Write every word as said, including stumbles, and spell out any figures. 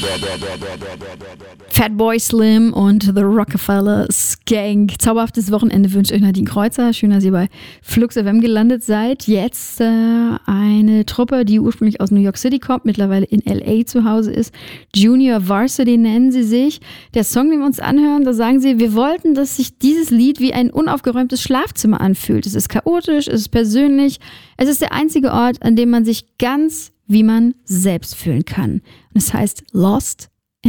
Fatboy Slim und The Rockefeller Skank. Zauberhaftes Wochenende wünscht euch Nadine Kreuzer. Schön, dass ihr bei Flux F M gelandet seid. Jetzt äh, eine Truppe, die ursprünglich aus New York City kommt, mittlerweile in L A zu Hause ist. Junior Varsity nennen sie sich. Der Song, den wir uns anhören, da sagen sie, wir wollten, dass sich dieses Lied wie ein unaufgeräumtes Schlafzimmer anfühlt. Es ist chaotisch, es ist persönlich. Es ist der einzige Ort, an dem man sich ganz wie man selbst fühlen kann. Und es heißt Lost